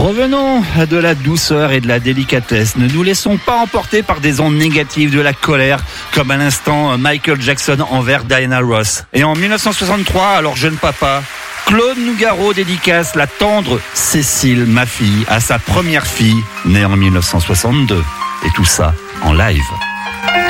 Revenons à de la douceur et de la délicatesse. Ne nous laissons pas emporter par des ondes négatives de la colère, comme à l'instant Michael Jackson envers Diana Ross. Et en 1963, alors jeune papa, Claude Nougaro dédicace la tendre Cécile, ma fille, à sa première fille, née en 1962. Et tout ça en live.